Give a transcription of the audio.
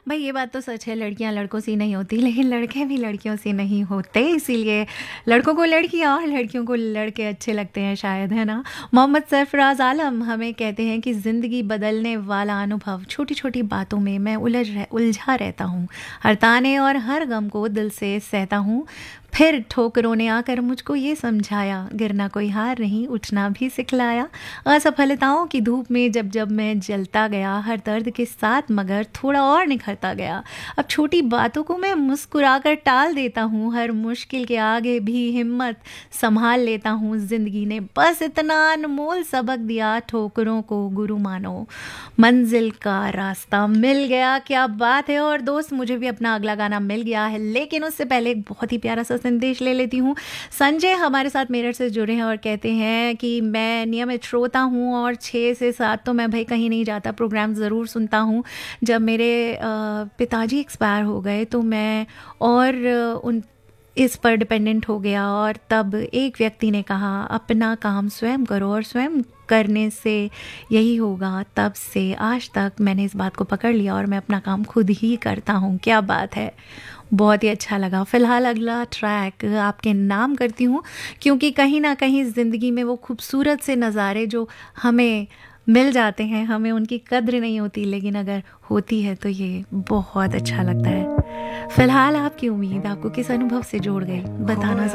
भाई ये बात तो सच है, लड़कियां लड़कों सी नहीं होती, लेकिन लड़के भी लड़कियों से नहीं होते, इसीलिए लड़कों को लड़कियां और लड़कियों को लड़के अच्छे लगते हैं शायद, है ना। मोहम्मद सरफराज आलम हमें कहते हैं कि ज़िंदगी बदलने वाला अनुभव, छोटी छोटी बातों में मैं उलझा रहता हूँ, हर ताने और हर गम को दिल से सहता हूँ। फिर ठोकरों ने आकर मुझको ये समझाया, गिरना कोई हार नहीं, उठना भी सिखलाया। असफलताओं की धूप में जब जब मैं जलता गया, हर दर्द के साथ मगर थोड़ा और निखरता गया। अब छोटी बातों को मैं मुस्कुराकर टाल देता हूँ, हर मुश्किल के आगे भी हिम्मत संभाल लेता हूँ। जिंदगी ने बस इतना अनमोल सबक दिया, ठोकरों को गुरु मानो, मंजिल का रास्ता मिल गया। क्या बात है। और दोस्त, मुझे भी अपना अगला गाना मिल गया है, लेकिन उससे पहले एक बहुत ही प्यारा सा संदेश ले लेती हूँ। संजय हमारे साथ मेरठ से जुड़े हैं और कहते हैं कि मैं नियमित श्रोता हूँ और 6 से 7 तो मैं भाई कहीं नहीं जाता, प्रोग्राम ज़रूर सुनता हूँ। जब मेरे पिताजी एक्सपायर हो गए तो मैं और उन इस पर डिपेंडेंट हो गया, और तब एक व्यक्ति ने कहा अपना काम स्वयं करो और स्वयं करने से यही होगा। तब से आज तक मैंने इस बात को पकड़ लिया और मैं अपना काम खुद ही करता हूँ। क्या बात है, बहुत ही अच्छा लगा। फ़िलहाल अगला ट्रैक आपके नाम करती हूँ, क्योंकि कहीं ना कहीं ज़िंदगी में वो खूबसूरत से नज़ारे जो हमें मिल जाते हैं, हमें उनकी कद्र नहीं होती, लेकिन अगर होती है तो ये बहुत अच्छा लगता है। फ़िलहाल आपकी उम्मीद आपको किस अनुभव से जोड़ गई, बताना